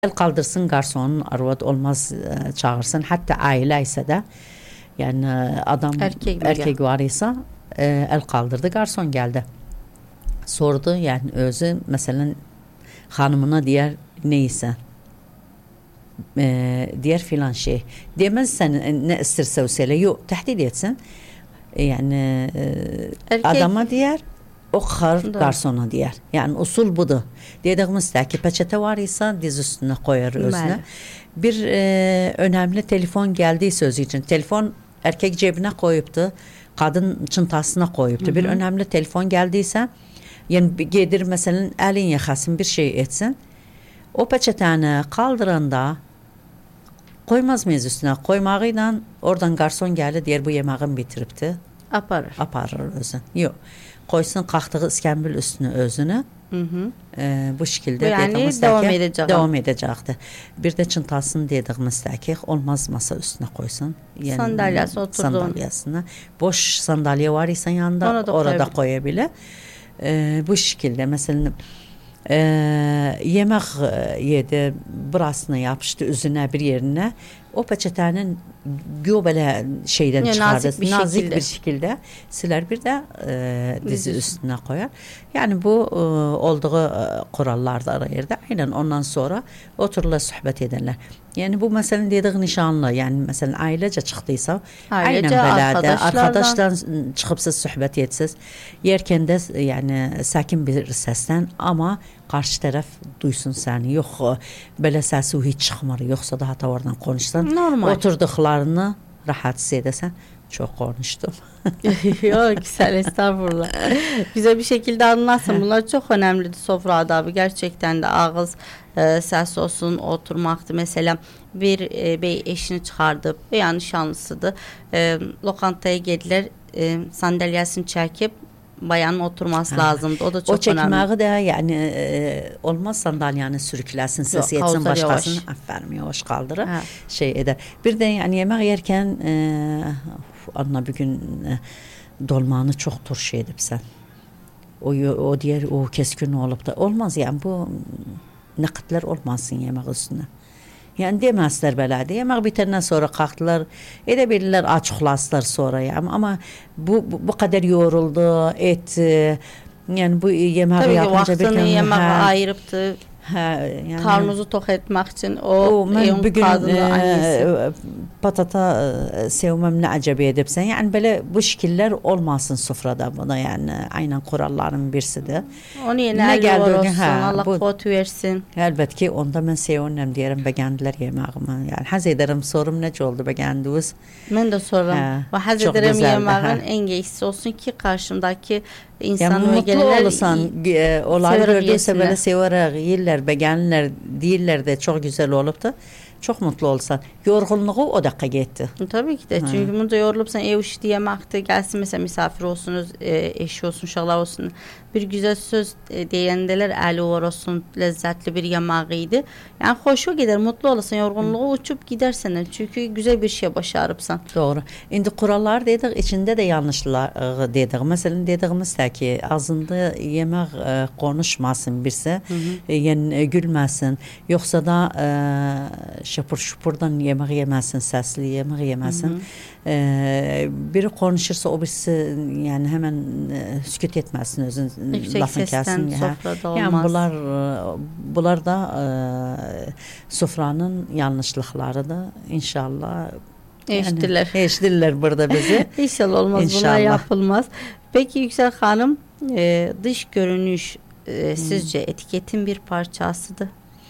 El kaldırsın garsonun arvad olmaz çağırsın. Hatta aile ise de yani adam erkek var ise el kaldırdı garson geldi. Sordu yani özü mesela hanımına diğer neyse diğer filan şey. Demez sen ne isterse söyle yok tehdit etsin. Yani adama diğer o garsona diğer. Yani usul budur. Dediğimiz ki peçete var ise diz üstüne koyar özüne. Bir önemli telefon geldiği sözü için. Telefon erkek cebine koyuptu. Kadın çantasına koyuptu. Bir önemli telefon geldiyse yani gelir mesela elin yakasın bir şey etsin. O peçeteni kaldıranda koymaz mıyız üstüne? Koymağıyla oradan garson geldi diğer bu yemeğini bitiripti. Aparır özün. Yok. Koysun kalktığı iskembil üstüne özünü. Bu şekilde yani devam edecekti. Bir de çantasını dediğimiz ki olmaz masa üstüne koysun. Yani sandalyesi oturduğun. Sandalyesine. Boş sandalye var ise yanında orada koyabilir. Bu şekilde mesela yemek yedi burasına yapıştı üzerine bir yerine o peçetenin böyle şeyden yani çıkardı nazik bir şekilde siler bir de dizi üstüne koyar. Yani bu olduğu kurallarda arayırdı. Aynen ondan sonra otururlar sohbet ederler. Yani bu mesela dediğin nişanlı yani mesela ailece çıktıysa aynen belade arkadaşlar çıkıp siz sohbet etsiniz. Yerken de yani sakin bir sesten ama karşı taraf duysun seni. Yok böyle sesi hiç çıkmır. Yoksa da hata oradan konuşsan. Normal. Oturduklarını rahat hissedesen. Çok konuştum. Yok güzel estağfurullah. Bize bir şekilde anlatsın. Bunlar çok önemli sofra adabı. Gerçekten de ağız ses olsun oturmaktı. Mesela bir bey eşini çıkardı. Veya nişanlısıydı. Lokantaya geldiler. Sandalyesini çekip bayanın oturması lazımdı. O da çok önemli. O çekmeği de yani olmaz sandalyenin sürüklesin, sesi etsin başkasını vermiyor, hoş kaldırır. Şey eder. Bir de yani yemek yerken anla bir gün dolmanı çok turşu edip sen. O diğer o keskin olup da olmaz yani bu nakitler olmasın yemek üstüne. Yani demezler belediye. Yemek bitenden sonra kalktılar. Edebilirler açıklaslar sonra yani. Ama bu kadar yoruldu. Et yani bu yemeği yapınca bir tane yemeği ayırıptı. Yani karnınızı tok etmek için o bugün patata sevmem ne acaba edipsen yani böyle bu şekiller olmasın sofrada buna yani aynen kuralların birisidir. Onu yine geldi olsun Allah kuvvet versin. Elbette ki onda ben sevmem diyelim beğendiler yemeğimi yani haz ederim sorum ne oldu beğendiniz? Ben de sorum ve haz ederim yemeğin en iyisi olsun ki karşımdaki İnsan yani mutlu olursan olay gördüyse böyle severek yerler beğenirler değiller de çok güzel olup da çok mutlu olsan yorgunluğu o dakika gitti. Tabii ki de çünkü bunu da yorulup sen ev işi diyemekti gelsin mesela misafir olsunuz eşi olsun şallar olsun bir güzel söz diyendeler eli var olsun lezzetli bir yemeğiydi. Yani hoşu gider mutlu olursan yorgunluğu uçup gidersen çünkü güzel bir şey başarıpsan. Doğru. Şimdi kurallar dedik içinde de yanlışlar dedik. Mesela dediğimiz ki ağzında yemek konuşmasın birisi yani gülmesin yoksa da şapur şupurdan yemek yemesin sesli yemek yemesin. Biri konuşursa o birisi yani hemen sükut etmesin özün lafın kesin yani bunlar da sofranın yanlışlıkları da inşallah eşittiler burada bizi. İnşallah olmaz inşallah. Bunlar yapılmaz. Peki Yüksel Hanım dış görünüş sizce etiketin bir parçasıdır?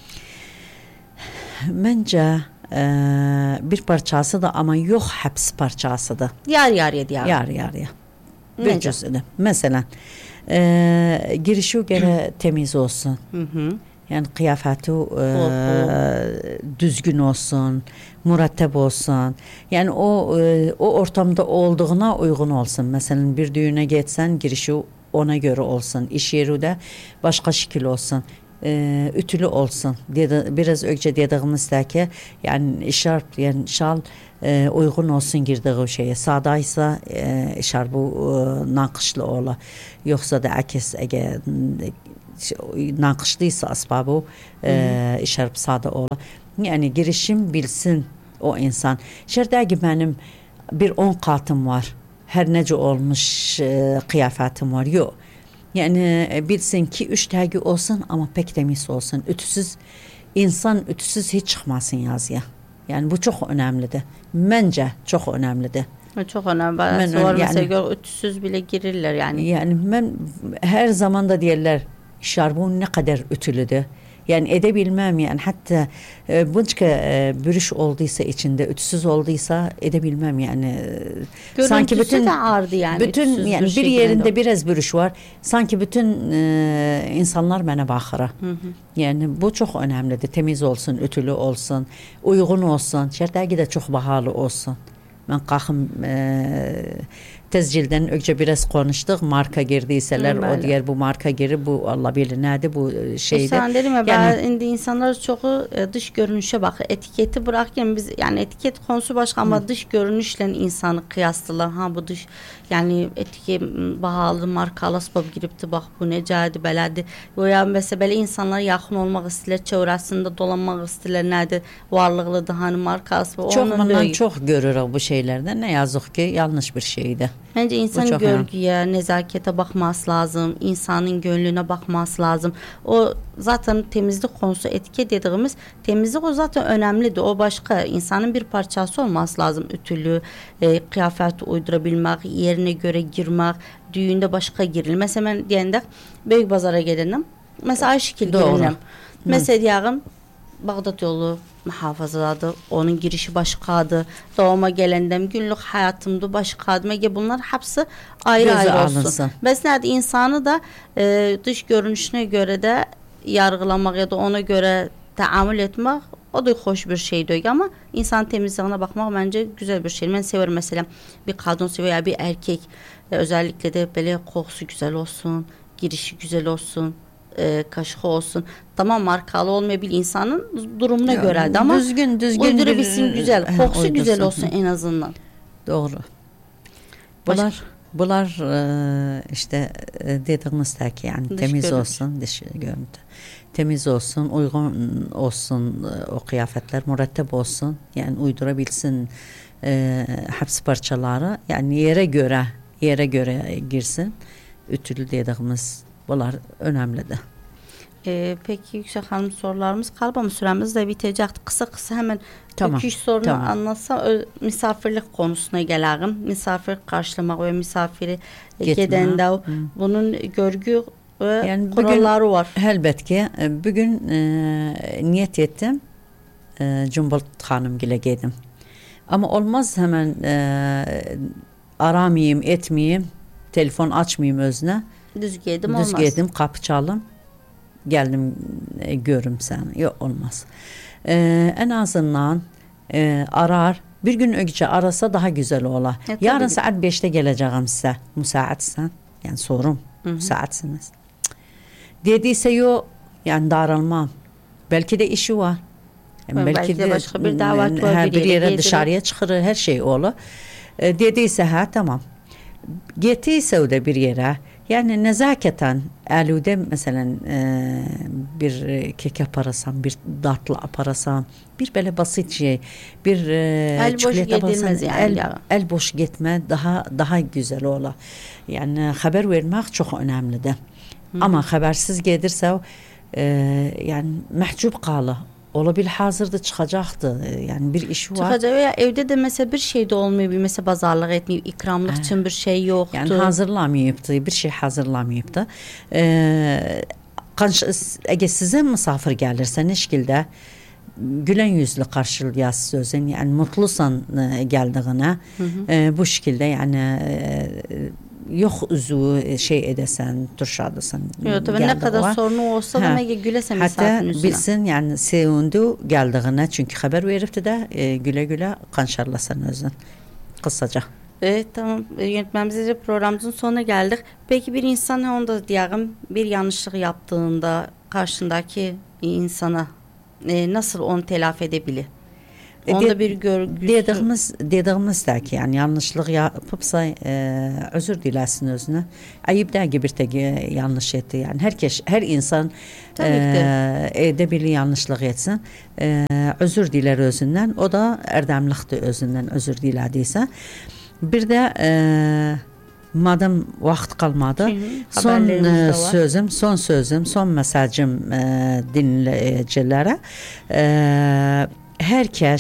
Bence bir parçası da ama yok hepsi parçası da. Yarıya diyelim. Yarıya. Bir cüzünü. Mesela girişi göre temiz olsun. Yani kıyafeti düzgün olsun, murattep olsun. Yani o ortamda olduğuna uygun olsun. Mesela bir düğüne geçsen girişi ona göre olsun. İş yeri de başka şekil olsun. Ütülü olsun. Biraz önce dediğimizdeki yani şarp yani şal uygun olsun girdiği şeye. Sadaysa şarbu nakışlı ola. Yoksa da akis nakışlıysa asbabı işarip sadə ola. Yani girişim bilsin o insan. Şerdəgi benim bir 10 katım var. Her nece olmuş kıyafetim var. Yok. Yani bilsin ki 3 təgi olsun ama pek temiz olsun. Ütüsüz insan ütüsüz hiç çıkmasın yazıya. Yani bu çok önemlidir. Bence çok önemlidir. Çok önemli. Sonra mesela ütüsüz bile girirler yani. Yani ben her zaman da diyorlar şarbon ne kadar ütülüdür. Yani edebilmem yani hatta bunca bürüş olduysa içinde ütüsüz olduysa edebilmem yani. Görüntüsü sanki bütün de ağırdı yani. Bütün yani bir yerinde biraz bürüş var. Sanki bütün insanlar bana bakır. Yani bu çok önemlidir. Temiz olsun, ütülü olsun, uygun olsun. Şertəgi de çok bahalı olsun. Ben kalkım tezcilden önce biraz konuştuk. Marka girdiyseler o diğer bu marka girir bu Allah bilir nerede bu şeyde. Sen dedim ya yani, şimdi insanlar çoğu dış görünüşe bakır. Etiketi bırakın biz yani etiket konusu başka ama dış görünüşle insanı kıyaslılar. Ha bu dış yani etiket bahalı markalı asbab giripti bak bu necədi belədi. Ya mesela böyle insanlara yakın olmak isterler, çevresinde dolanmak isterler nerede varlıqlıdır hani marka asbab. Çok bundan çok görürük bu şeylerden. Ne yazık ki yanlış bir şeydi. Bence insan görgüye, nezakete bakması lazım. İnsanın gönlüne bakması lazım. O zaten temizlik konusu etiket dediğimiz temizlik o zaten önemlidir. O başka insanın bir parçası olması lazım. Ütülü, kıyafet uydurabilmek, yerine göre girmek, düğünde başka girilir. Mesela ben diyende Büyük Bazara gelinim. Mesela aynı şekilde gelinim. Mesela diyağım Bağdat yolu muhafazadadır. Onun girişi başkadır. Doğuma gelendem günlük hayatımda başkadır. Bunlar hepsi ayrı olsun. Mesela insanı da dış görünüşüne göre de yargılamak ya da ona göre tahammül etmek o da hoş bir şeydir ama insan temizliğine bakmak bence güzel bir şey. Ben severim mesela bir kadın seviyor ya bir erkek özellikle de böyle kokusu güzel olsun, girişi güzel olsun. Kaşığı olsun. Tamam markalı olmayabilir insanın durumuna göre ama düzgün uydurabilsin güzel. Kokusu güzel olsun en azından. Doğru. Bunlar işte dediğimiz ki yani dış temiz görüntü olsun, dış görüntü. Temiz olsun, uygun olsun o kıyafetler, mürettep olsun. Yani uydurabilsin hepsi parçaları. Yani yere göre girsin. Ütülü dediğimiz bunlar önemlidir. Peki Yüksel Hanım sorularımız kaldı ama süremiz de bitecek. Kısa hemen iki sorunu anlatsam misafirlik konusuna gelelim. Misafir karşılamak ve misafiri gedende bunun görgü ve yani kuralları var. Elbette ki bugün niyet ettim Cumhurbaşkanı Hanımgile geldim. Ama olmaz hemen aramayayım, etmeyeyim, telefon açmayayım özüne. Düz geldim kapı çaldım geldim görüm sen yok olmaz en azından arar bir gün önce arasa daha güzel ola yarın saat 5'te geleceğim size müsaitsen yani sorum müsaitsiniz dediyse yok yani daralmam belki de işi var belki de başka bir davet var bir yere dışarıya çıkır her şey olur dediyse ha tamam getiyse o da bir yere yani nezaketen elude mesela bir kek yaparasam, bir tatlı yaparasam, bir böyle basit şey, bir çikolata yaparasam, el boş gitme daha güzel ola. Yani haber vermek çok önemlidir. Ama habersiz gelirse yani mahcup kalı. Olabilir hazırda çıkacaktı. Yani bir iş var. Çıkacak veya evde de mesela bir şey de olmuyor. Mesela pazarlık etmiyor. İkramlık için bir şey yoktu. Yani hazırlamayıptı. Bir şey hazırlamayıptı. Eğer size misafir gelirse ne şekilde gülen yüzlü karşılayasınız sözün. Yani mutlusan geldiğine bu şekilde yani yok üzü şey edesen, turşadısın. Yok tabii ne kadar sorunu olsa da gülesen misafirin üstüne. Hatta bilsin yani sevindu geldiğine çünkü haber veripti de güle güle kanşarlasan özün. Kısaca. Evet tamam yönetmenimizle programımızın sonuna geldik. Peki bir insan onda diyeyim bir yanlışlık yaptığında karşındaki insana nasıl onu telafi edebilir? Onda bir görgüsü. Dediyimiz də ki, yəni yanlışlıq yapıbsa özür diləsin özünə. Ayıb deyil ki, bir tek yanlış etdi. Yəni hər insan edə bilir yanlışlıq etsin. Özür dilər özündən. O da ərdəmlikdir özündən özür dilədiysə. Bir də madem vaxt qalmadı, son sözüm, son mesajım dinləyicilərə. Hər kəs